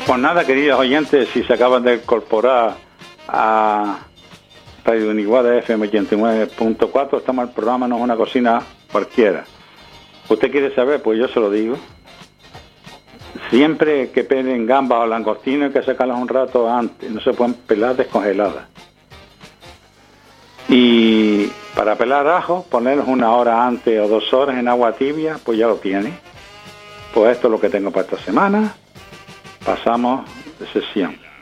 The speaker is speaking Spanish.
Pues nada, queridos oyentes, si se acaban de incorporar a Radio Uniguada FM 89.4, estamos en el programa No es una cocina cualquiera. ¿Usted quiere saber? Pues yo se lo digo. Siempre que pelen gambas o langostinos hay que sacarlas un rato antes, no se pueden pelar descongeladas. Y para pelar ajo, ponerlos 1 hora antes o 2 horas en agua tibia, pues ya lo tiene. Pues esto es lo que tengo para esta semana. Pasamos de sesión.